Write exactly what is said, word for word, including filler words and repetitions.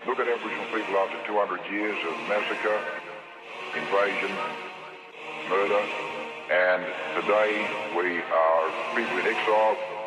Look at Aboriginal people after two hundred years of massacre, invasion, murder, and today we are people in exile